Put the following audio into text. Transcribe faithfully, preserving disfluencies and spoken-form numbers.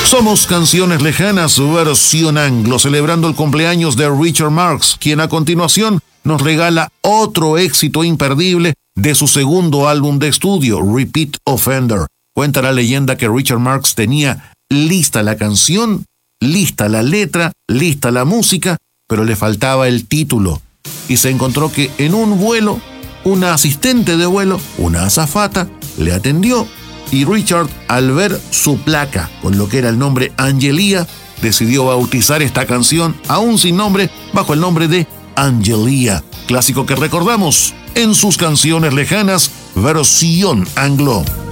Somos Canciones Lejanas, versión anglo, celebrando el cumpleaños de Richard Marx, quien a continuación nos regala otro éxito imperdible de su segundo álbum de estudio, Repeat Offender. Cuenta la leyenda que Richard Marx tenía lista la canción, lista la letra, lista la música, pero le faltaba el título. Y se encontró que en un vuelo, una asistente de vuelo, una azafata, le atendió y Richard, al ver su placa con lo que era el nombre Angelia, decidió bautizar esta canción, aún sin nombre, bajo el nombre de Angelia, clásico que recordamos en sus Canciones Lejanas, versión anglo.